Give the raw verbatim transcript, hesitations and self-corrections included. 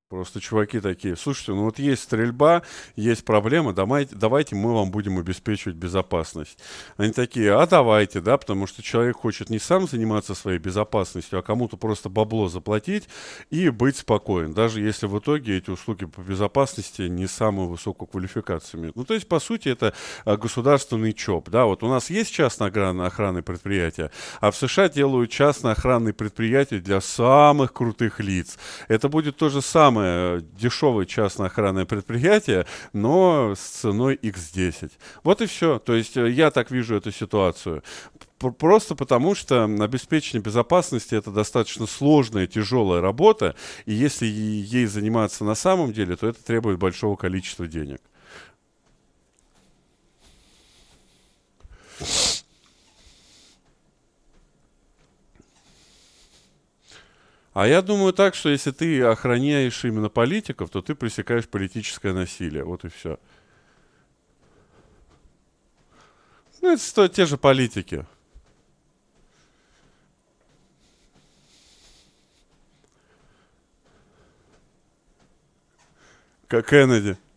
Просто чуваки такие: слушайте, ну вот есть стрельба, есть проблемы, давайте, давайте мы вам будем обеспечивать безопасность. Они такие: а давайте, да, потому что человек хочет не сам заниматься своей безопасностью, а кому-то просто бабло заплатить и быть спокоен, даже если в итоге эти услуги по безопасности не самую высокую квалификацию имеют. Ну, то есть, по сути, это а, государственный ЧОП, да, вот у нас есть частные охраны, охранные предприятия, а в США делают частные охранные предприятия для самых крутых лиц. Это будет то же самое дешевое частное охранное предприятие, но с ценой икс десять. Вот и все. То есть э, я так вижу эту ситуацию. П- Просто потому, что обеспечение безопасности — это достаточно сложная, тяжелая работа, и если е- ей заниматься на самом деле, то это требует большого количества денег. А я думаю так, что если ты охраняешь именно политиков, то ты пресекаешь политическое насилие. Вот и все. Ну, это сто- те же политики, как Кеннеди.